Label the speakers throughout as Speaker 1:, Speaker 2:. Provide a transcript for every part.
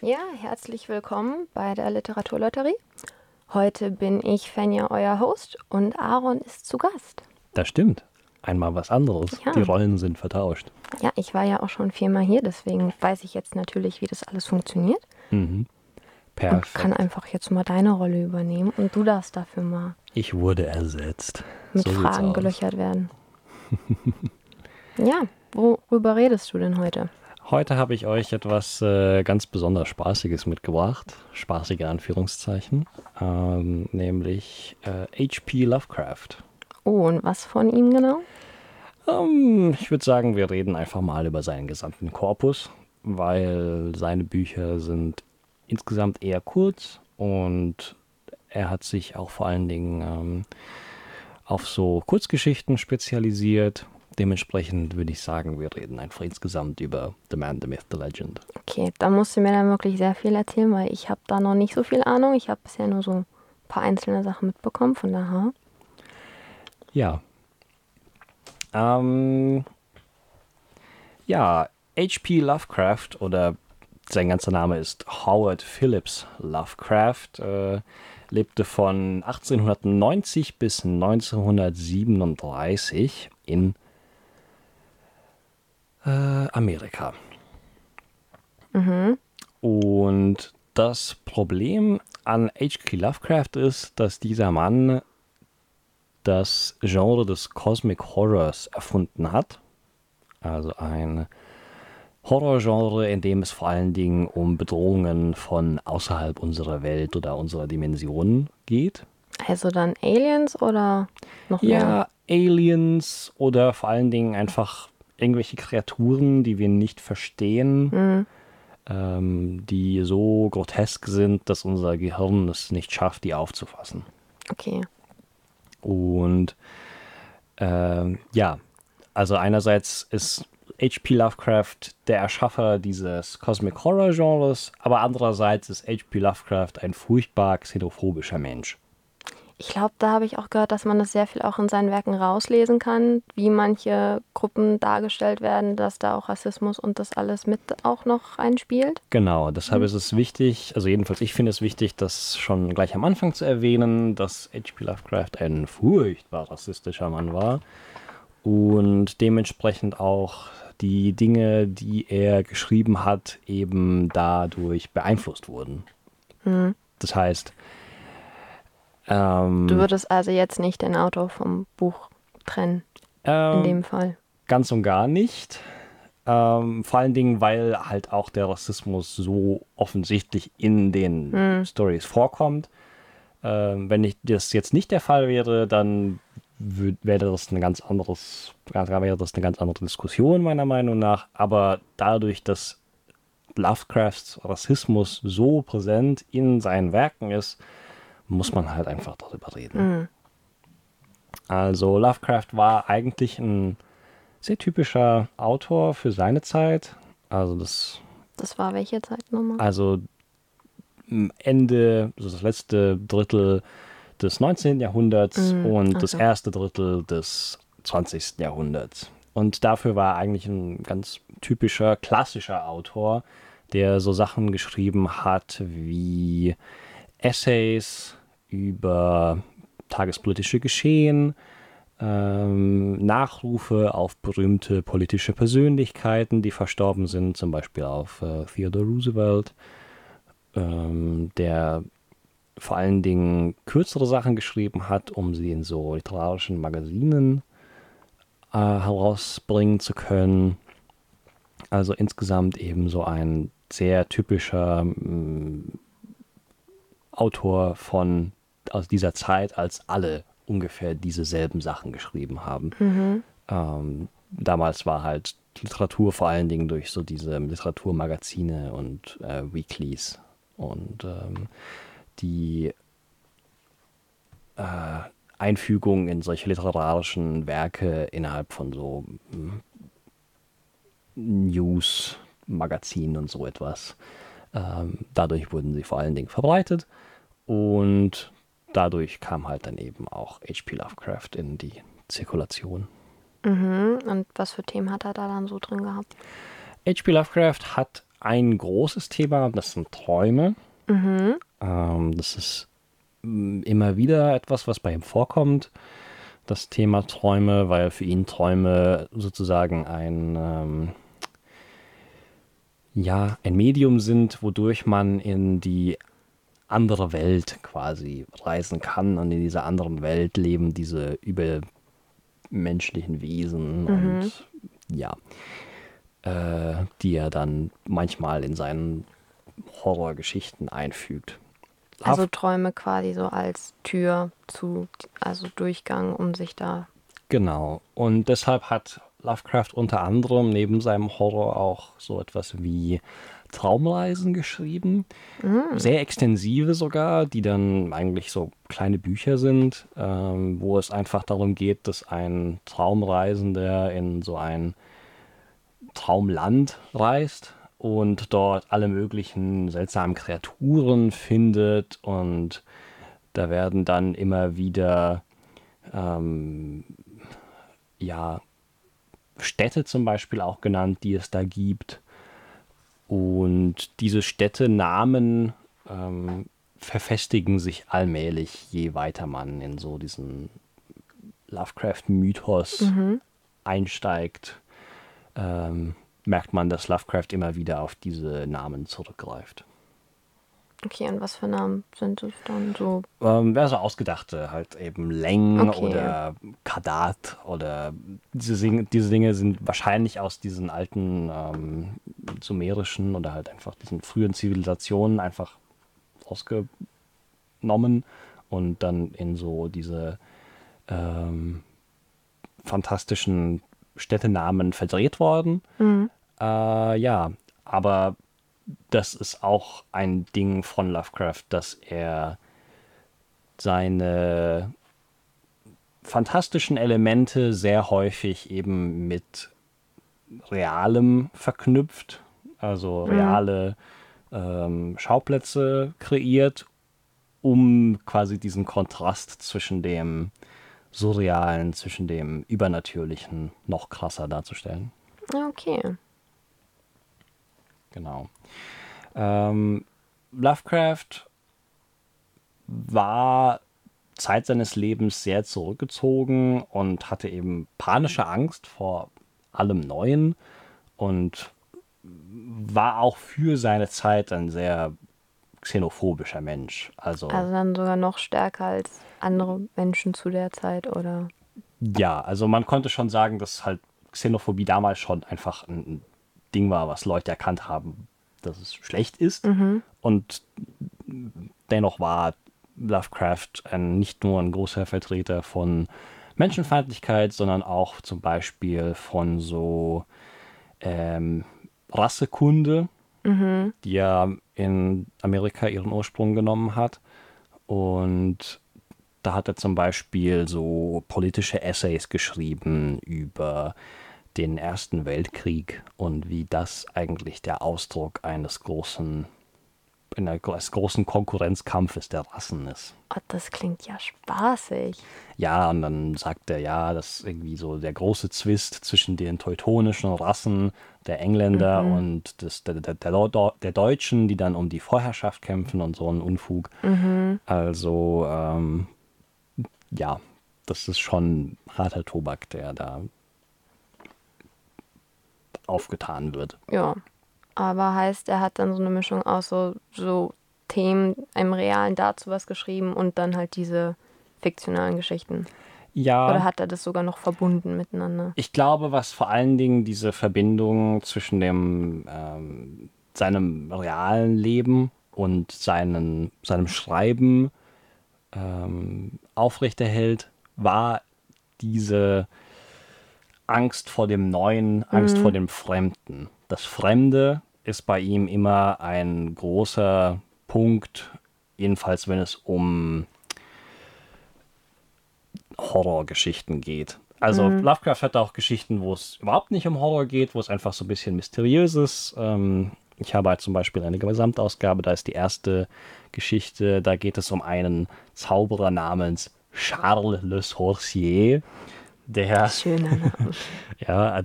Speaker 1: Ja, herzlich willkommen bei der Literaturlotterie. Heute bin ich Fenja, euer Host, und Aaron ist zu Gast.
Speaker 2: Das stimmt. Einmal was anderes.
Speaker 1: Ja.
Speaker 2: Die Rollen sind vertauscht.
Speaker 1: Ja, ich war ja auch schon 4-mal hier, deswegen weiß ich jetzt natürlich, wie das alles funktioniert. Und
Speaker 2: Perfekt.
Speaker 1: kann einfach jetzt mal deine Rolle übernehmen und du darfst dafür mal
Speaker 2: Ich wurde ersetzt.
Speaker 1: mit
Speaker 2: So sieht's
Speaker 1: Fragen
Speaker 2: aus.
Speaker 1: gelöchert werden. Ja, worüber redest du denn heute?
Speaker 2: Heute habe ich euch etwas ganz besonders Spaßiges mitgebracht. Spaßige Anführungszeichen. Nämlich H.P. Lovecraft.
Speaker 1: Oh, und was von ihm genau?
Speaker 2: Ich würde sagen, wir reden einfach mal über seinen gesamten Korpus, weil seine Bücher sind insgesamt eher kurz und er hat sich auch vor allen Dingen auf so Kurzgeschichten spezialisiert. Dementsprechend würde ich sagen, wir reden einfach insgesamt über The Man, The Myth, The Legend.
Speaker 1: Okay, da musst du mir dann wirklich sehr viel erzählen, weil ich habe da noch nicht so viel Ahnung. Ich habe bisher nur so ein paar einzelne Sachen mitbekommen, von daher.
Speaker 2: Ja. H.P. Lovecraft oder sein ganzer Name ist Howard Phillips Lovecraft, lebte von 1890 bis 1937 in Amerika. Und das Problem an H.P. Lovecraft ist, dass dieser Mann das Genre des Cosmic Horrors erfunden hat. Also ein Horrorgenre, in dem es vor allen Dingen um Bedrohungen von außerhalb unserer Welt oder unserer Dimensionen geht.
Speaker 1: Also dann Aliens oder noch mehr?
Speaker 2: Ja, Aliens oder vor allen Dingen einfach irgendwelche Kreaturen, die wir nicht verstehen, die so grotesk sind, dass unser Gehirn es nicht schafft, die aufzufassen.
Speaker 1: Okay.
Speaker 2: Und also einerseits ist H.P. Lovecraft der Erschaffer dieses Cosmic Horror Genres, aber andererseits ist H.P. Lovecraft ein furchtbar xenophobischer Mensch.
Speaker 1: Ich glaube, da habe ich auch gehört, dass man das sehr viel auch in seinen Werken rauslesen kann, wie manche Gruppen dargestellt werden, dass da auch Rassismus und das alles mit auch noch einspielt.
Speaker 2: Genau, deshalb ist es wichtig, also jedenfalls ich finde es wichtig, das schon gleich am Anfang zu erwähnen, dass H.P. Lovecraft ein furchtbar rassistischer Mann war und dementsprechend auch die Dinge, die er geschrieben hat, eben dadurch beeinflusst wurden. Das heißt,
Speaker 1: Du würdest also jetzt nicht den Autor vom Buch trennen, in dem Fall.
Speaker 2: ganz und gar nicht. Vor allen Dingen, weil halt auch der Rassismus so offensichtlich in den Stories vorkommt. Wenn das jetzt nicht der Fall wäre, dann wäre das eine ganz andere Diskussion meiner Meinung nach. Aber dadurch, dass Lovecrafts Rassismus so präsent in seinen Werken ist, muss man halt einfach darüber reden. Also Lovecraft war eigentlich ein sehr typischer Autor für seine Zeit. Also
Speaker 1: Das war welche Zeit nochmal?
Speaker 2: also Ende, also das letzte Drittel des 19. Jahrhunderts und das erste Drittel des 20. Jahrhunderts. Und dafür war er eigentlich ein ganz typischer, klassischer Autor, der so Sachen geschrieben hat wie Essays über tagespolitische Geschehen, Nachrufe auf berühmte politische Persönlichkeiten, die verstorben sind, zum Beispiel auf Theodore Roosevelt, der vor allen Dingen kürzere Sachen geschrieben hat, um sie in so literarischen Magazinen herausbringen zu können. Also insgesamt eben so ein sehr typischer Autor aus dieser Zeit, als alle ungefähr dieselben Sachen geschrieben haben. Damals war halt Literatur vor allen Dingen durch so diese Literaturmagazine und Weeklies und die Einfügung in solche literarischen Werke innerhalb von so News-Magazinen und so etwas. Dadurch wurden sie vor allen Dingen verbreitet und dadurch kam halt dann eben auch H.P. Lovecraft in die Zirkulation.
Speaker 1: Und was für Themen hat er da dann so drin gehabt?
Speaker 2: H.P. Lovecraft hat ein großes Thema, das sind Träume.
Speaker 1: Mhm.
Speaker 2: Das ist immer wieder etwas, was bei ihm vorkommt, das Thema Träume, weil für ihn Träume sozusagen ein Medium sind, wodurch man in die andere Welt quasi reisen kann und in dieser anderen Welt leben diese übermenschlichen Wesen
Speaker 1: Mhm.
Speaker 2: und ja, die er dann manchmal in seinen Horrorgeschichten einfügt.
Speaker 1: Also Träume quasi so als Tür zu, also Durchgang, um sich da.
Speaker 2: Genau. Und deshalb hat Lovecraft unter anderem neben seinem Horror auch so etwas wie Traumreisen geschrieben. Sehr extensive sogar, die dann eigentlich so kleine Bücher sind, wo es einfach darum geht, dass ein Traumreisender in so ein Traumland reist und dort alle möglichen seltsamen Kreaturen findet und da werden dann immer wieder ja, Städte zum Beispiel auch genannt, die es da gibt. Und diese Städtenamen verfestigen sich allmählich, je weiter man in so diesen Lovecraft-Mythos
Speaker 1: Mhm.
Speaker 2: einsteigt, merkt man, dass Lovecraft immer wieder auf diese Namen zurückgreift.
Speaker 1: Okay, und was für Namen sind es dann so?
Speaker 2: Also ausgedachte, halt eben Leng
Speaker 1: Okay.
Speaker 2: oder Kadat oder diese Dinge sind wahrscheinlich aus diesen alten sumerischen oder halt einfach diesen frühen Zivilisationen einfach rausgenommen und dann in so diese fantastischen Städtenamen verdreht worden.
Speaker 1: Mhm.
Speaker 2: Ja, aber das ist auch ein Ding von Lovecraft, dass er seine fantastischen Elemente sehr häufig eben mit Realem verknüpft, also
Speaker 1: Mhm.
Speaker 2: reale Schauplätze kreiert, um quasi diesen Kontrast zwischen dem Surrealen, zwischen dem Übernatürlichen noch krasser darzustellen.
Speaker 1: Ja, okay.
Speaker 2: Genau. Lovecraft war Zeit seines Lebens sehr zurückgezogen und hatte eben panische Angst vor allem Neuen und war auch für seine Zeit ein sehr xenophobischer Mensch. Also
Speaker 1: Also dann sogar noch stärker als andere Menschen zu der Zeit, oder?
Speaker 2: ja, also man konnte schon sagen, dass halt Xenophobie damals schon einfach ein Ding war, was Leute erkannt haben, dass es schlecht ist.
Speaker 1: Mhm.
Speaker 2: Und dennoch war Lovecraft nicht nur ein großer Vertreter von Menschenfeindlichkeit, sondern auch zum Beispiel von so Rassekunde,
Speaker 1: Mhm.
Speaker 2: die ja in Amerika ihren Ursprung genommen hat. Und da hat er zum Beispiel so politische Essays geschrieben über den Ersten Weltkrieg und wie das eigentlich der Ausdruck eines großen Konkurrenzkampfes der Rassen ist.
Speaker 1: Oh, das klingt ja spaßig.
Speaker 2: Ja, und dann sagt er, ja, das ist irgendwie so der große Zwist zwischen den teutonischen Rassen der Engländer
Speaker 1: Mhm.
Speaker 2: und der Deutschen, die dann um die Vorherrschaft kämpfen und so ein Unfug.
Speaker 1: Mhm.
Speaker 2: Also, ja, das ist schon harter Tobak, der da aufgetan wird.
Speaker 1: Ja. Aber heißt, er hat dann so eine Mischung aus so Themen im Realen dazu was geschrieben und dann halt diese fiktionalen Geschichten. Oder
Speaker 2: Ja,
Speaker 1: hat er das sogar noch verbunden miteinander?
Speaker 2: ich glaube, was vor allen Dingen diese Verbindung zwischen seinem realen Leben und seinem Schreiben aufrechterhält, war diese Angst vor dem Neuen, Angst vor
Speaker 1: Mhm.
Speaker 2: dem Fremden. Das Fremde ist bei ihm immer ein großer Punkt, jedenfalls wenn es um Horrorgeschichten geht. Also
Speaker 1: Mhm.
Speaker 2: Lovecraft hat auch Geschichten, wo es überhaupt nicht um Horror geht, wo es einfach so ein bisschen mysteriös ist. Ich habe halt zum Beispiel eine Gesamtausgabe, da ist die erste Geschichte, da geht es um einen Zauberer namens Charles Le Sorcier. der,
Speaker 1: Schöner Name.
Speaker 2: ja,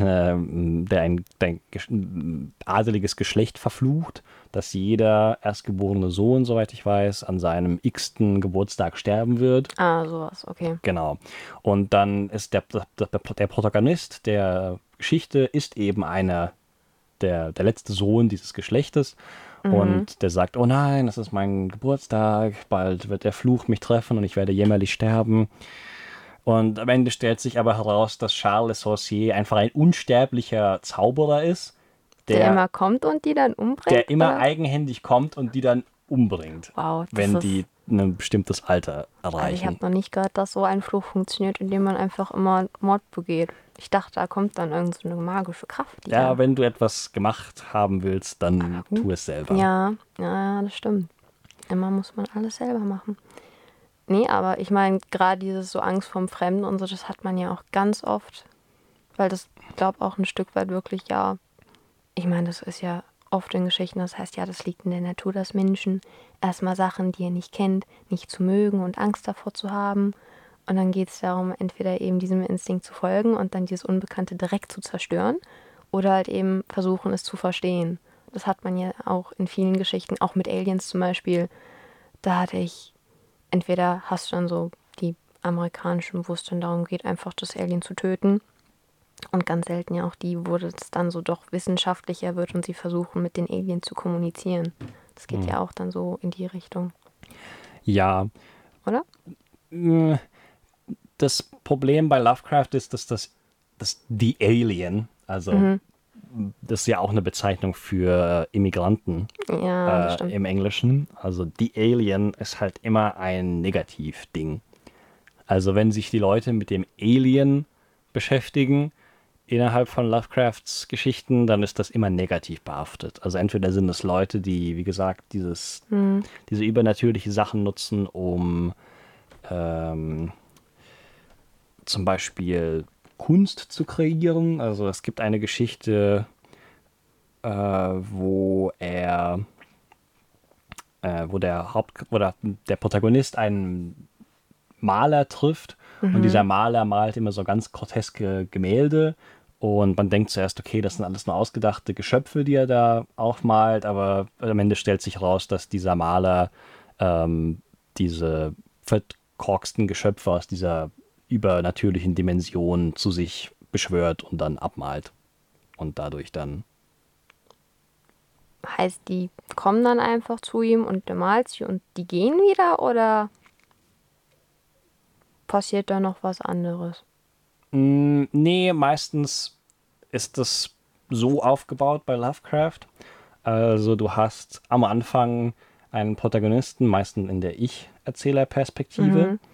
Speaker 2: der ein adeliges Geschlecht verflucht, dass jeder erstgeborene Sohn, soweit ich weiß, an seinem x-ten Geburtstag sterben wird.
Speaker 1: Ah, sowas, okay.
Speaker 2: Genau. Und dann ist der Protagonist der Geschichte ist eben der letzte Sohn dieses Geschlechtes.
Speaker 1: Mhm.
Speaker 2: Und der sagt, oh nein, das ist mein Geburtstag, bald wird der Fluch mich treffen und ich werde jämmerlich sterben. Und am Ende stellt sich aber heraus, dass Charles Le Sorcier einfach ein unsterblicher Zauberer ist,
Speaker 1: Der
Speaker 2: der,
Speaker 1: immer kommt und die dann
Speaker 2: der
Speaker 1: umbringt,
Speaker 2: immer
Speaker 1: oder?
Speaker 2: eigenhändig kommt und die dann umbringt,
Speaker 1: Wow, das
Speaker 2: wenn
Speaker 1: ist.
Speaker 2: die ein bestimmtes Alter
Speaker 1: Also ich habe
Speaker 2: erreichen.
Speaker 1: noch nicht gehört, dass so ein Fluch funktioniert, indem man einfach immer Mord begeht. Ich dachte, da kommt dann irgend so eine magische Kraft, die
Speaker 2: Ja,
Speaker 1: da.
Speaker 2: wenn du etwas gemacht haben willst,
Speaker 1: Aber
Speaker 2: dann
Speaker 1: gut.
Speaker 2: tu es selber.
Speaker 1: Ja, ja, das stimmt. Immer muss man alles selber machen. Nee, aber ich meine, gerade dieses so Angst vorm Fremden und so, das hat man ja auch ganz oft, weil das, glaube auch ein Stück weit wirklich, ja, ich meine, das ist ja oft in Geschichten, das heißt ja, das liegt in der Natur des Menschen, erstmal Sachen, die er nicht kennt, nicht zu mögen und Angst davor zu haben. Und dann geht es darum, entweder eben diesem Instinkt zu folgen und dann dieses Unbekannte direkt zu zerstören oder halt eben versuchen, es zu verstehen. Das hat man ja auch in vielen Geschichten, auch mit Aliens zum Beispiel. Da hatte ich, entweder hast du dann so die amerikanischen, wo es dann darum geht, einfach das Alien zu töten. Und ganz selten ja auch die, wo es dann so doch wissenschaftlicher wird und sie versuchen, mit den Aliens zu kommunizieren. Das geht ja auch dann so in die Richtung,
Speaker 2: Ja,
Speaker 1: oder?
Speaker 2: mh, das Problem bei Lovecraft ist, dass die Alien, also
Speaker 1: Mhm.
Speaker 2: das ist ja auch eine Bezeichnung für Immigranten
Speaker 1: Ja, das stimmt.
Speaker 2: im Englischen, also die Alien ist halt immer ein Negativding. Also wenn sich die Leute mit dem Alien beschäftigen innerhalb von Lovecrafts Geschichten, dann ist das immer negativ behaftet. Also entweder sind es Leute, die, wie gesagt,
Speaker 1: Mhm.
Speaker 2: diese übernatürliche Sachen nutzen, um ähm, zum Beispiel Kunst zu kreieren. Also es gibt eine Geschichte, wo der Protagonist einen Maler trifft und dieser
Speaker 1: Mhm.
Speaker 2: Maler malt immer so ganz groteske Gemälde und man denkt zuerst, okay, das sind alles nur ausgedachte Geschöpfe, die er da aufmalt, aber am Ende stellt sich raus, dass dieser Maler diese verkorksten Geschöpfe aus dieser übernatürlichen Dimension zu sich beschwört und dann abmalt und dadurch dann.
Speaker 1: Heißt, die kommen dann einfach zu ihm und der malt sie und die gehen wieder oder passiert da noch was anderes?
Speaker 2: Nee, meistens ist das so aufgebaut bei Lovecraft. Also du hast am Anfang einen Protagonisten, meistens in der Ich-Erzählerperspektive,
Speaker 1: Mhm.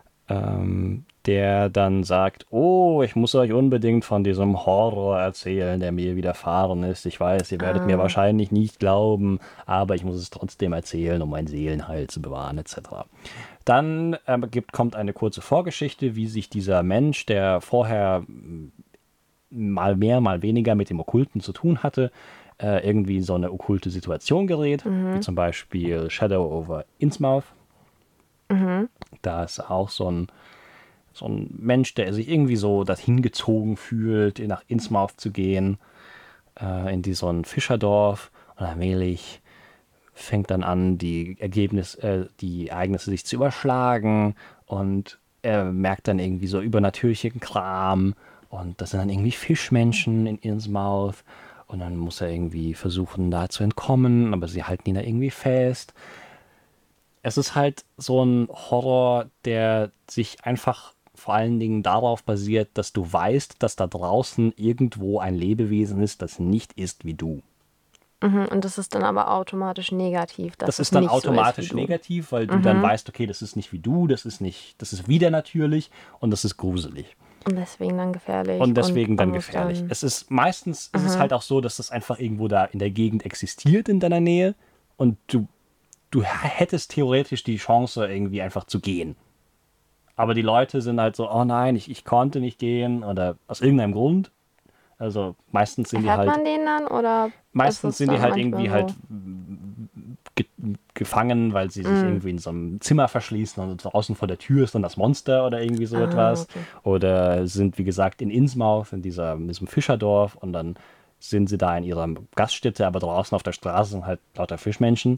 Speaker 2: der dann sagt, oh, ich muss euch unbedingt von diesem Horror erzählen, der mir widerfahren ist. Ich weiß, ihr werdet mir
Speaker 1: Ah.
Speaker 2: wahrscheinlich nicht glauben, aber ich muss es trotzdem erzählen, um mein Seelenheil zu bewahren, etc. Dann kommt eine kurze Vorgeschichte, wie sich dieser Mensch, der vorher mal mehr, mal weniger mit dem Okkulten zu tun hatte, irgendwie in so eine okkulte Situation gerät, wie
Speaker 1: Mhm.
Speaker 2: zum Beispiel Shadow over Innsmouth.
Speaker 1: Mhm.
Speaker 2: Da ist auch so ein Mensch, der sich irgendwie so dahin gezogen fühlt, nach Innsmouth zu gehen, in so ein Fischerdorf. Und allmählich fängt dann an, die Ereignisse sich zu überschlagen und er merkt dann irgendwie so übernatürlichen Kram und das sind dann irgendwie Fischmenschen in Innsmouth und dann muss er irgendwie versuchen, da zu entkommen, aber sie halten ihn da irgendwie fest. Es ist halt so ein Horror, der sich einfach vor allen Dingen darauf basiert, dass du weißt, dass da draußen irgendwo ein Lebewesen ist, das nicht ist wie du.
Speaker 1: Mhm. Und das ist dann aber automatisch negativ,
Speaker 2: Das
Speaker 1: dass es
Speaker 2: ist dann
Speaker 1: nicht so ist wie
Speaker 2: automatisch
Speaker 1: du.
Speaker 2: negativ, weil du dann
Speaker 1: Mhm.
Speaker 2: weißt, okay, das ist nicht wie du, das ist nicht, das ist wieder natürlich und das ist gruselig.
Speaker 1: Und deswegen dann
Speaker 2: Und
Speaker 1: gefährlich und
Speaker 2: deswegen
Speaker 1: man
Speaker 2: dann
Speaker 1: muss
Speaker 2: gefährlich.
Speaker 1: dann.
Speaker 2: Meistens ist es
Speaker 1: Mhm.
Speaker 2: halt auch so, dass das einfach irgendwo da in der Gegend existiert in deiner Nähe und du hättest theoretisch die Chance, irgendwie einfach zu gehen. Aber die Leute sind halt so, oh nein, ich konnte nicht gehen oder aus irgendeinem Grund. Also
Speaker 1: Erfährt man den dann oder ist
Speaker 2: meistens
Speaker 1: es
Speaker 2: sind die
Speaker 1: dann
Speaker 2: halt
Speaker 1: manchmal
Speaker 2: irgendwie halt
Speaker 1: so?
Speaker 2: gefangen, weil sie sich irgendwie in so einem Zimmer verschließen und draußen vor der Tür ist dann das Monster oder irgendwie so etwas.
Speaker 1: Okay.
Speaker 2: Oder sind, wie gesagt, in Innsmouth, in diesem Fischerdorf und dann sind sie da in ihrer Gaststätte, aber draußen auf der Straße sind halt lauter Fischmenschen.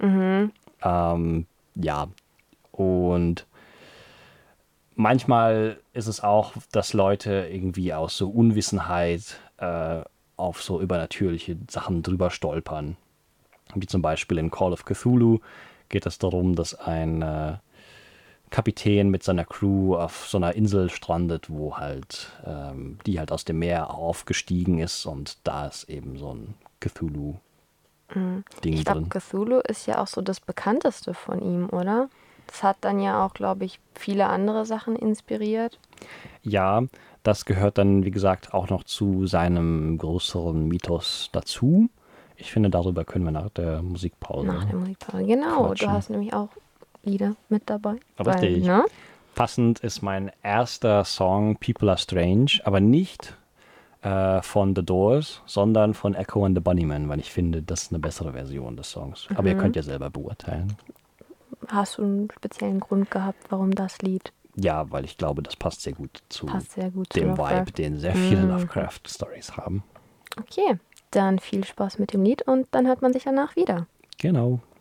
Speaker 2: Ja, und manchmal ist es auch, dass Leute irgendwie aus so Unwissenheit auf so übernatürliche Sachen drüber stolpern. Wie zum Beispiel in Call of Cthulhu geht es darum, dass ein Kapitän mit seiner Crew auf so einer Insel strandet, wo halt, die halt aus dem Meer aufgestiegen ist und da ist eben so ein Cthulhu-Ding
Speaker 1: Ich glaube,
Speaker 2: drin.
Speaker 1: Cthulhu ist ja auch so das bekannteste von ihm, oder? Das hat dann ja auch, glaube ich, viele andere Sachen inspiriert.
Speaker 2: Ja, das gehört dann, wie gesagt, auch noch zu seinem größeren Mythos dazu. Ich finde, darüber können wir nach der Musikpause
Speaker 1: Nach der Musikpause. Genau,
Speaker 2: quatschen.
Speaker 1: du hast nämlich auch Lieder mit dabei.
Speaker 2: Richtig.
Speaker 1: Ne?
Speaker 2: Passend ist mein erster Song People Are Strange, aber nicht von The Doors, sondern von Echo and the Bunnymen, weil ich finde, das ist eine bessere Version des Songs. Aber ihr könnt ja selber beurteilen.
Speaker 1: Hast du einen speziellen Grund gehabt, warum das Lied
Speaker 2: Ja, weil ich glaube, das passt sehr gut zu
Speaker 1: passt sehr gut zu
Speaker 2: dem
Speaker 1: Lovecraft?
Speaker 2: Vibe, den sehr viele Lovecraft-Stories haben.
Speaker 1: Okay, dann viel Spaß mit dem Lied und dann hört man sich danach wieder.
Speaker 2: Genau.